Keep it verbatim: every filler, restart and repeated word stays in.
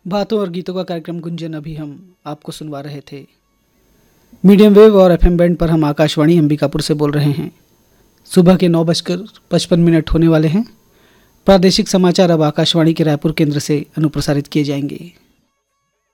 बातों और गीतों का कार्यक्रम गुंजन अभी हम आपको सुनवा रहे थे। मीडियम वेव और एफएम बैंड पर हम आकाशवाणी अंबिकापुर से बोल रहे हैं। सुबह के नौ बजकर पचपन मिनट होने वाले हैं। प्रादेशिक समाचार अब आकाशवाणी के रायपुर केंद्र से अनुप्रसारित किए जाएंगे।